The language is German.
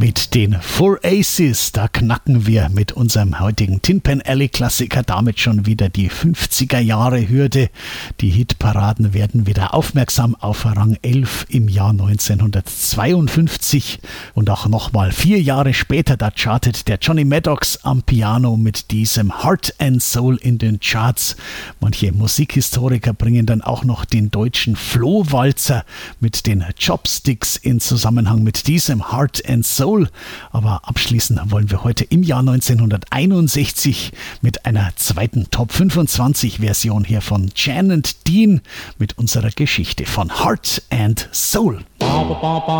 Mit den Four Aces, da knacken wir mit unserem heutigen Tin Pan Alley Klassiker damit schon wieder die 50er Jahre Hürde. Die Hitparaden werden wieder aufmerksam auf Rang 11 im Jahr 1952 und auch nochmal 4 Jahre später, da chartet der Johnny Maddox am Piano mit diesem Heart and Soul in den Charts. Manche Musikhistoriker bringen dann auch noch den deutschen Flohwalzer mit den Chopsticks in Zusammenhang mit diesem Heart and Soul. Aber abschließen wollen wir heute im Jahr 1961 mit einer zweiten Top 25 Version hier von Jan and Dean mit unserer Geschichte von Heart and Soul.